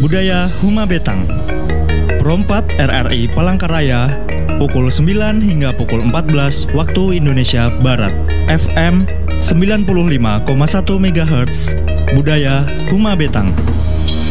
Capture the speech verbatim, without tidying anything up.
Budaya Huma Betang. Perompat R R I Palangkaraya, pukul sembilan hingga pukul empat belas waktu Indonesia Barat. F M sembilan puluh lima koma satu megahertz. Budaya Huma Betang.